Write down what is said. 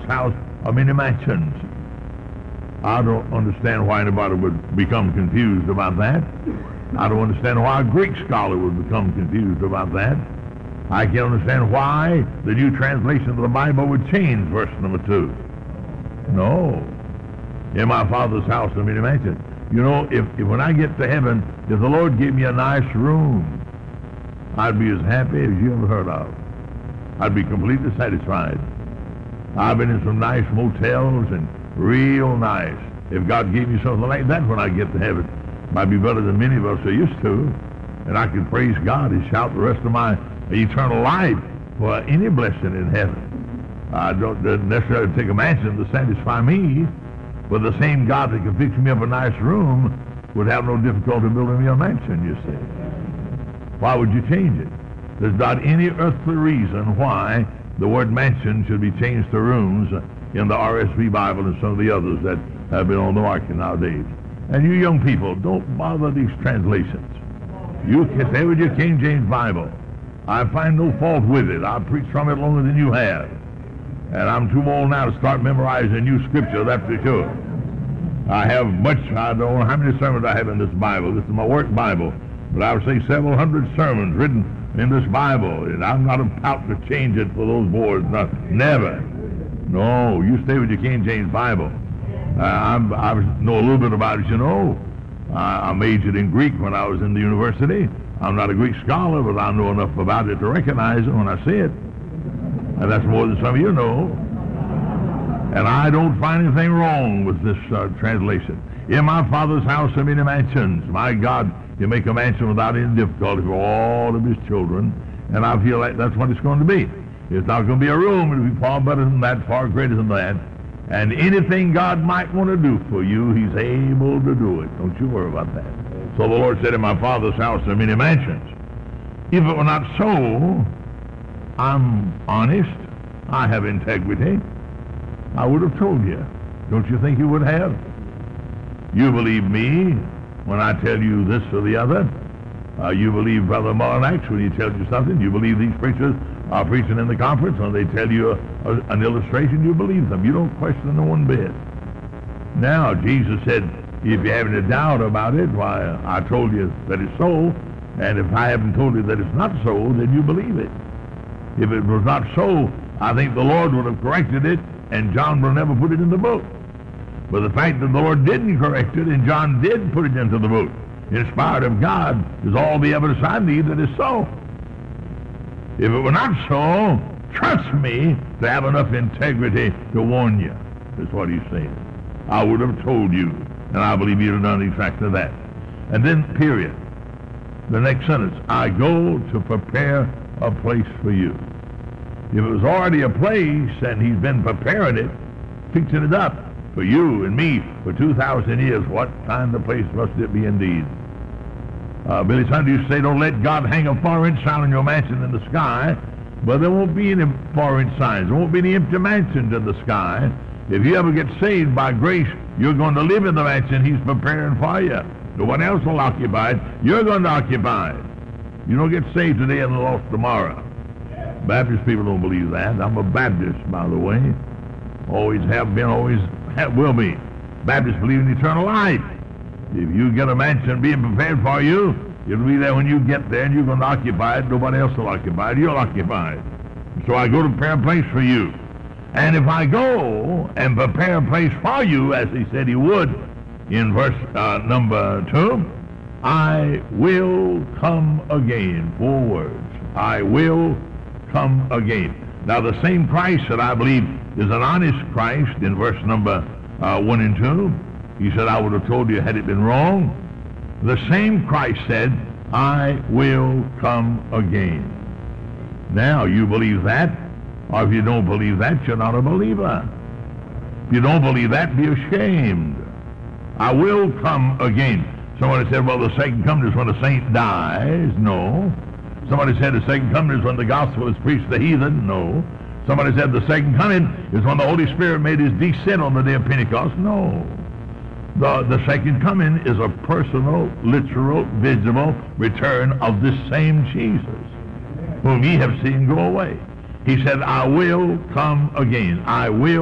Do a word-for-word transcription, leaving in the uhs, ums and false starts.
Father's house are many mansions. I don't understand why anybody would become confused about that. I don't understand why a Greek scholar would become confused about that. I can't understand why the New Translation of the Bible would change verse number two. No. In my Father's house are many mansions. You know, if, if when I get to heaven, if the Lord gave me a nice room, I'd be as happy as you ever heard of. I'd be completely satisfied. I've been in some nice motels and real nice. If God gave me something like that when I get to heaven, it might be better than many of us are used to. And I can praise God and shout the rest of my eternal life for any blessing in heaven. I don't necessarily take a mansion to satisfy me, but the same God that can fix me up a nice room would have no difficulty building me a mansion, you see. Why would you change it? There's not any earthly reason why the word mansion should be changed to rooms in the R S V Bible and some of the others that have been on the market nowadays. And you young people, don't bother these translations. You can stay with your King James Bible. I find no fault with it. I've preached from it longer than you have. And I'm too old now to start memorizing new scripture, that's for sure. I have much, I don't know how many sermons I have in this Bible. This is my work Bible. But I would say several hundred sermons written in this Bible. And I'm not about to change it for those boards. Not, never. No, you stay with your King James Bible. Uh, I'm, I know a little bit about it, you know. Uh, I majored in Greek when I was in the university. I'm not a Greek scholar, but I know enough about it to recognize it when I see it. And that's more than some of you know. And I don't find anything wrong with this uh, translation. In my Father's house are many mansions. My God, you make a mansion without any difficulty for all of his children. And I feel like that's what it's going to be. It's not going to be a room. It'll be far better than that, far greater than that. And anything God might want to do for you, he's able to do it. Don't you worry about that. So the Lord said, in my Father's house are many mansions. If it were not so, I'm honest, I have integrity, I would have told you. Don't you think you would have? You believe me when I tell you this or the other. Uh, you believe Brother Molinax when he tells you something. You believe these preachers are preaching in the conference when they tell you a, a, an illustration. You believe them. You don't question them one bit. Now, Jesus said, if you have any doubt about it, why, I told you that it's so. And if I haven't told you that it's not so, then you believe it. If it was not so, I think the Lord would have corrected it, and John will never put it in the book. But the fact that the Lord didn't correct it, and John did put it into the book, inspired of God, is all the evidence I need that it's so. If it were not so, trust me to have enough integrity to warn you, is what he's saying. I would have told you, and I believe you'd have done exactly that. And then, period. The next sentence, I go to prepare a place for you. If it was already a place, and he's been preparing it, fixing it up for you and me for two thousand years, what kind of place must it be indeed? Uh, Billy Sunday used to say, don't let God hang a four-inch sign on your mansion in the sky, but there won't be any four-inch signs. There won't be any empty mansions in the sky. If you ever get saved by grace, you're going to live in the mansion he's preparing for you. No one else will occupy it. You're going to occupy it. You don't get saved today and lost tomorrow. Baptist people don't believe that. I'm a Baptist, by the way. Always have been, always have, will be. Baptists believe in eternal life. If you get a mansion being prepared for you, it'll be there when you get there, and you're going to occupy it. Nobody else will occupy it. You'll occupy it. So I go to prepare a place for you. And if I go and prepare a place for you, as he said he would in verse uh, number two, I will come again. Four words. I will come again. Now the same Christ that I believe is an honest Christ in verse number uh, one and two, he said, I would have told you had it been wrong. The same Christ said, I will come again. Now, you believe that, or if you don't believe that, you're not a believer. If you don't believe that, be ashamed. I will come again. Somebody said, well, the second coming is when the saint dies. No. Somebody said the second coming is when the gospel is preached to the heathen. No. Somebody said the second coming is when the Holy Spirit made his descent on the day of Pentecost. No. The, the second coming is a personal, literal, visible return of this same Jesus, whom ye have seen go away. He said, I will come again. I will